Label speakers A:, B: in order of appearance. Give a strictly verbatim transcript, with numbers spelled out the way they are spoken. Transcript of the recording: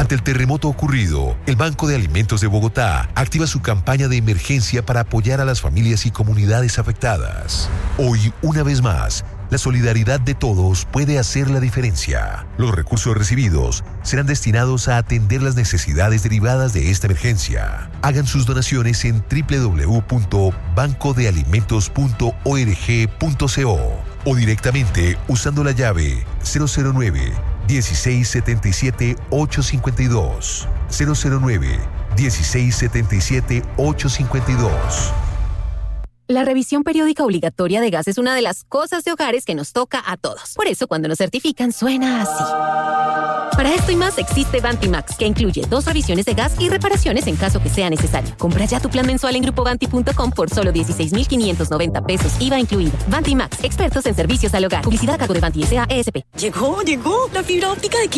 A: Ante el terremoto ocurrido, el Banco de Alimentos de Bogotá activa su campaña de emergencia para apoyar a las familias y comunidades afectadas. Hoy, una vez más, la solidaridad de todos puede hacer la diferencia. Los recursos recibidos serán destinados a atender las necesidades derivadas de esta emergencia. Hagan sus donaciones en doble u doble u doble u punto banco de alimentos punto org punto co o directamente usando la llave cero cero nueve, dieciséis setenta y siete, ochocientos cincuenta y dos. cero cero nueve, dieciséis setenta y siete, ochocientos cincuenta y dos.
B: La revisión periódica obligatoria de gas es una de las cosas de hogares que nos toca a todos. Por eso, cuando nos certifican, suena así. Para esto y más existe Vantimax, que incluye dos revisiones de gas y reparaciones en caso que sea necesario. Compra ya tu plan mensual en grupo vanti punto com por solo dieciséis mil quinientos noventa pesos, I V A incluido. Vantimax, expertos en servicios al hogar. Publicidad a cargo de Vanti S A E S P.
C: Llegó, llegó la fibra óptica de